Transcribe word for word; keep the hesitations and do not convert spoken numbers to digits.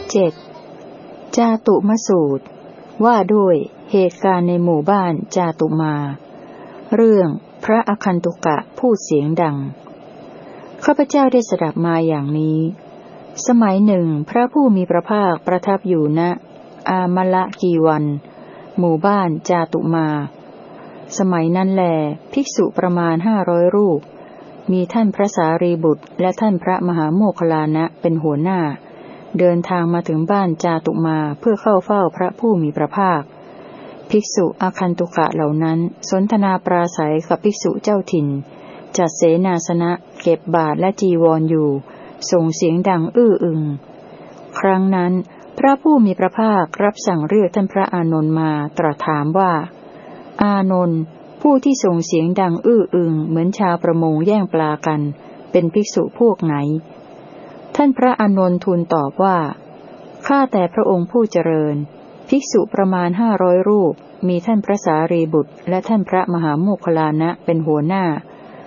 เจ็ดจาตุมสูตรว่าด้วยเหตุการณ์ในหมู่บ้านจาตุมาเรื่องพระอคันตุกะพูดเสียงดังข้าพเจ้าได้สดับมาอย่างนี้สมัยหนึ่งพระผู้มีพระภาคประทับอยู่ณอามละกีวันหมู่บ้านจาตุมาสมัยนั้นแลภิกษุประมาณห้าร้อยรูปมีท่านพระสารีบุตรและท่านพระมหาโมคคัลลานะเป็นหัวหน้าเดินทางมาถึงบ้านจาตุมาเพื่อเข้าเฝ้าพระผู้มีพระภาคภิกษุอคันตุกะเหล่านั้นสนทนาปราศัยกับภิกษุเจ้าถิ่นจัดเสนาสนะเก็บบาตรและจีวร อ, อยู่ส่งเสียงดังอื้ออึงครั้งนั้นพระผู้มีพระภาครับสั่งเรียกท่านพระอานนท์มาตรัสถามว่าอานนท์ผู้ที่ส่งเสียงดังอื้ออึงเหมือนชาวประมงแย่งปลากันเป็นภิกษุพวกไหนท่านพระอานนท์ทูลตอบว่าข้าแต่พระองค์ผู้เจริญภิกษุประมาณห้าร้อยรูปมีท่านพระสารีบุตรและท่านพระมหาโมคคัลลานะเป็นหัวหน้า